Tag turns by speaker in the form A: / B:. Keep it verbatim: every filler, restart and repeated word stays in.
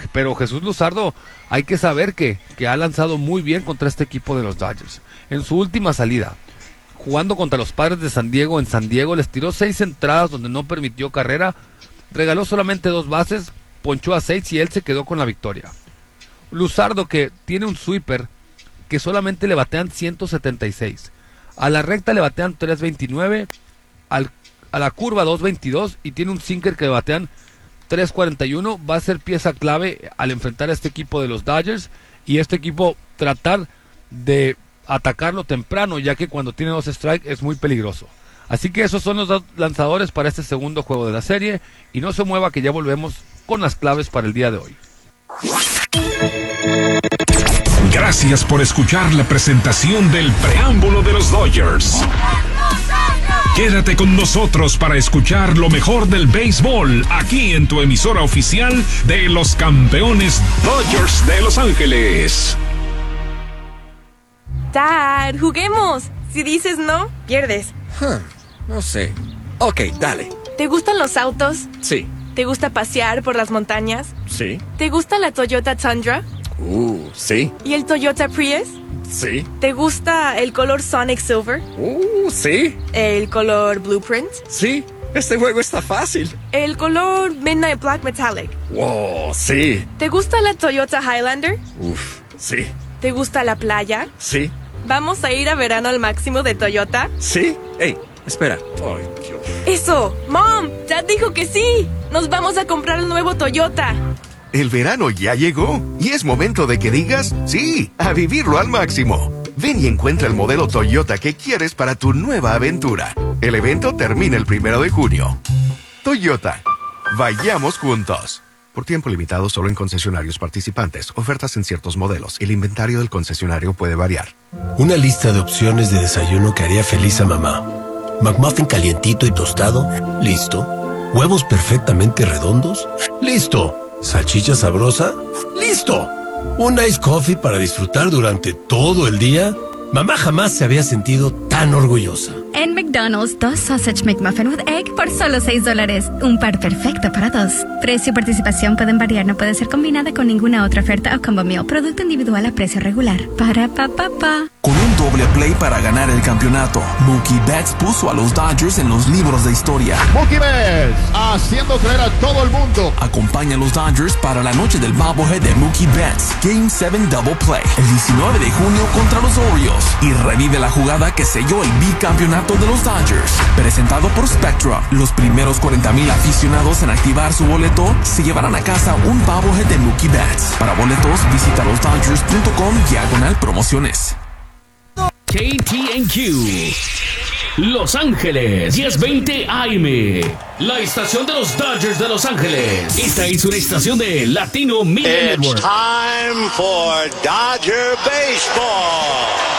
A: pero Jesús Luzardo, hay que saber que, que ha lanzado muy bien contra este equipo de los Dodgers. En su última salida, jugando contra los Padres de San Diego, en San Diego les tiró seis entradas donde no permitió carrera, regaló solamente dos bases, ponchó a seis y él se quedó con la victoria. Luzardo, que tiene un sweeper que solamente le batean ciento setenta y seis, a la recta le batean trescientos veintinueve, al, a la curva doscientos veintidós y tiene un sinker que le batean trescientos cuarenta y uno, va a ser pieza clave al enfrentar a este equipo de los Dodgers y este equipo tratar de atacarlo temprano, ya que cuando tiene dos strikes es muy peligroso. Así que esos son los dos lanzadores para este segundo juego de la serie y no se mueva que ya volvemos con las claves para el día de hoy.
B: Gracias por escuchar la presentación del preámbulo de los Dodgers. Quédate con nosotros para escuchar lo mejor del béisbol aquí en tu emisora oficial de los campeones Dodgers de Los Ángeles.
C: Dad, juguemos. Si dices no, pierdes.
D: Huh, no sé. Ok, dale.
C: ¿Te gustan los autos?
D: Sí.
C: ¿Te gusta pasear por las montañas?
D: Sí.
C: ¿Te gusta la Toyota Tundra?
D: Uh, sí.
C: ¿Y el Toyota Prius?
D: Sí.
C: ¿Te gusta el color Sonic Silver?
D: Uh, sí.
C: ¿El color Blueprint?
D: Sí. Este juego está fácil.
C: ¿El color Midnight Black Metallic?
D: Wow, sí.
C: ¿Te gusta la Toyota Highlander?
D: Uf, sí.
C: ¿Te gusta la playa?
D: Sí.
C: ¿Vamos a ir a verano al máximo de Toyota?
D: Sí. Ey, espera. Ay, Dios.
C: ¡Eso! ¡Mom! ¡Dad dijo que sí! ¡Nos vamos a comprar el nuevo Toyota!
E: El verano ya llegó y es momento de que digas sí, a vivirlo al máximo. Ven y encuentra el modelo Toyota que quieres para tu nueva aventura. El evento termina el primero de junio. Toyota, vayamos juntos. Por tiempo limitado solo en concesionarios participantes. Ofertas en ciertos modelos. El inventario del concesionario puede variar.
F: Una lista de opciones de desayuno que haría feliz a mamá. McMuffin calientito y tostado, listo. Huevos perfectamente redondos, listo. Salchicha sabrosa, listo. Un ice coffee para disfrutar durante todo el día. Mamá jamás se había sentido tan orgullosa.
G: En McDonald's, dos Sausage McMuffin with Egg por solo seis dólares. Un par perfecto para dos. Precio y participación pueden variar, no puede ser combinada con ninguna otra oferta o combo meal. Producto individual a precio regular. Para pa pa pa.
H: Con un doble play para ganar el campeonato, Mookie Betts puso a los Dodgers en los libros de historia.
I: Mookie Betts, haciendo creer a todo el mundo.
H: Acompaña a los Dodgers para la noche del bobblehead de Mookie Betts, Game siete Double Play, el diecinueve de junio contra los Orioles. Y revive la jugada que selló el bicampeonato de los Dodgers. Presentado por Spectra, los primeros cuarenta mil aficionados en activar su boleto se llevarán a casa un bobblehead de Mookie Betts. Para boletos, visita los dodgers punto com diagonal promociones.
J: K T N Q Los Ángeles diez veinte A M, la estación de los Dodgers de Los Ángeles. Esta es una estación de Latino Media
K: It's
J: Network.
K: time for Dodger Baseball.